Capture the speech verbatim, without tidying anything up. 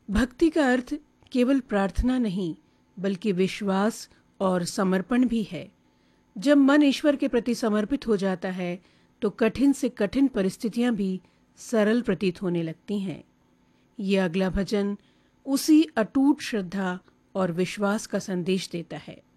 भक्ति का अर्थ केवल प्रार्थना नहीं बल्कि विश्वास और समर्पण भी है। जब मन ईश्वर के प्रति समर्पित हो जाता है तो कठिन से कठिन परिस्थितियां भी सरल प्रतीत होने लगती हैं। ये अगला भजन उसी अटूट श्रद्धा और विश्वास का संदेश देता है।